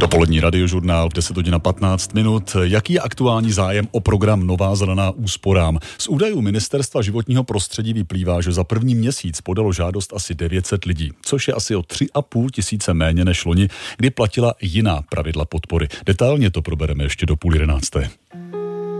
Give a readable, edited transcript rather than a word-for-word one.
Dopolední radiožurnál v 10:15. Jaký je aktuální zájem o program Nová zelená úsporám? Z údajů Ministerstva životního prostředí vyplývá, že za první měsíc podalo žádost asi 900 lidí, což je asi o 3,5 tisíce méně než loni, kdy platila jiná pravidla podpory. Detailně to probereme ještě do 10:30.